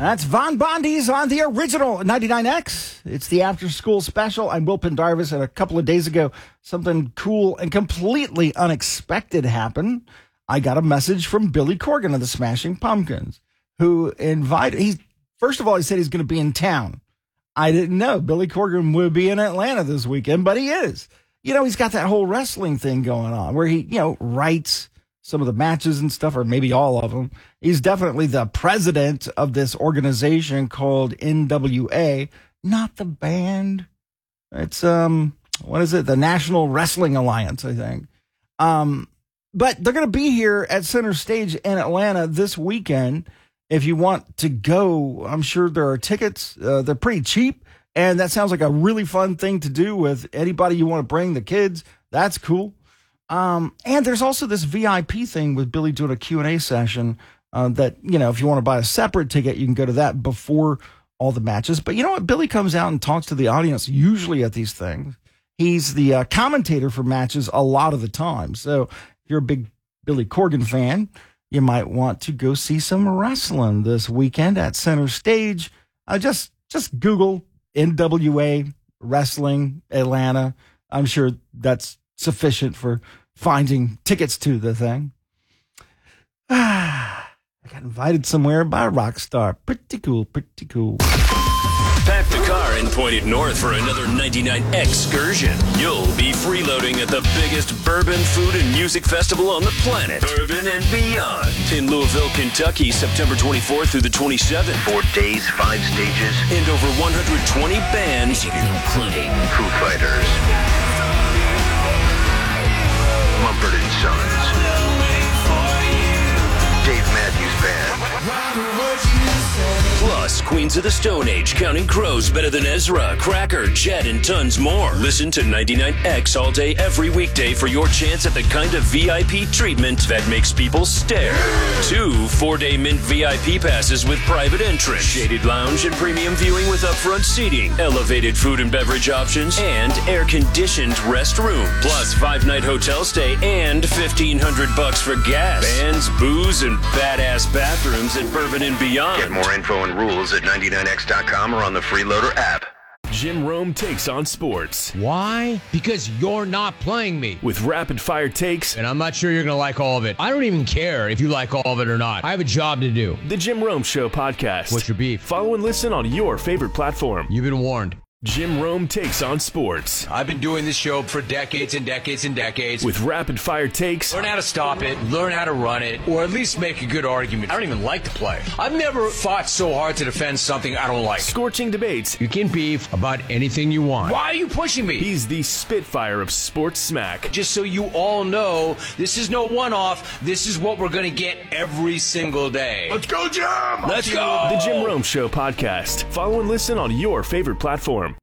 That's Von Bondi's on the original 99X. It's the after-school special. I'm Will Pendarvis, and a couple of days ago, something cool and completely unexpected happened. I got a message from Billy Corgan of the Smashing Pumpkins, who invited... First of all, he said he's going to be in town. I didn't know Billy Corgan would be in Atlanta this weekend, but he is. You know, he's got that whole wrestling thing going on where he, writes some of the matches and stuff, or maybe all of them. He's definitely the president of this organization called NWA, not the band. It's, what is it? The National Wrestling Alliance, I think. But they're going to be here at Center Stage in Atlanta this weekend. If you want to go, I'm sure there are tickets. They're pretty cheap, and that sounds like a really fun thing to do with anybody you want to bring, the kids. That's cool. And there's also this VIP thing with Billy doing a Q&A session that, if you want to buy a separate ticket, you can go to that before all the matches. But you know what? Billy comes out and talks to the audience usually at these things. He's the commentator for matches a lot of the time. So if you're a big Billy Corgan fan, you might want to go see some wrestling this weekend at Center Stage. Just Google NWA Wrestling Atlanta. I'm sure that's sufficient for finding tickets to the thing. I got invited somewhere by a rock star. Pretty cool, pretty cool. Pack the car and point it north for another 99 excursion. You'll be freeloading at the biggest bourbon, food, and music festival on the planet. Bourbon and Beyond. In Louisville, Kentucky, September 24th through the 27th. 4 days, 5 stages. And over 120 bands, including Foo Fighters, Mumford & Sons, Dave Matthews Band. Plus, Queens of the Stone Age, Counting Crows, Better Than Ezra, Cracker, Jet, and tons more. Listen to 99X all day, every weekday for your chance at the kind of VIP treatment that makes people stare. 2 4-day Mint VIP passes with private entrance, shaded lounge and premium viewing with upfront seating, elevated food and beverage options, and air-conditioned restroom. Plus, 5-night hotel stay and $1,500 for gas. Bands, booze, and badass bathrooms at Bourbon and Beyond. Get more info and rules at 99x.com or on the Freeloader app. Jim Rome takes on sports. Why? Because you're not playing me. With rapid-fire takes. And I'm not sure you're going to like all of it. I don't even care if you like all of it or not. I have a job to do. The Jim Rome Show podcast. What's your beef? Follow and listen on your favorite platform. You've been warned. Jim Rome takes on sports. I've been doing this show for decades and decades and decades. With rapid-fire takes. Learn how to stop it, learn how to run it, or at least make a good argument. I don't even like to play. I've never fought so hard to defend something I don't like. Scorching debates. You can beef about anything you want. Why are you pushing me? He's the Spitfire of sports smack. Just so you all know, this is no one-off. This is what we're going to get every single day. Let's go, Jim! Let's go! The Jim Rome Show podcast. Follow and listen on your favorite platform.